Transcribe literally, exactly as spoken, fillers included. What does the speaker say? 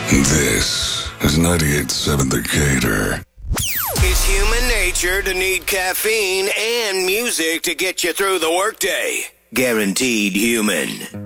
This is ninety-eight point seven The Gator. It's human nature to need caffeine and music to get you through the workday. Guaranteed human.